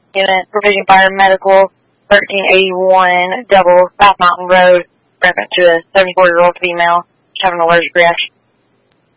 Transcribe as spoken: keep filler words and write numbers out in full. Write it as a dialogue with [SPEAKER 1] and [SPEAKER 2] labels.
[SPEAKER 1] Unit Provision Fire Medical, thirteen eighty-one Double South Mountain Road, reference to a seventy-four-year-old female having an allergic reaction.